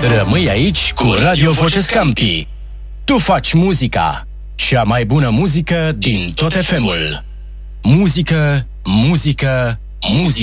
Rămâi aici cu Radio Voce Scampi. Tu faci muzica, cea mai bună muzică din tot FM-ul. Muzică, muzică, muzică.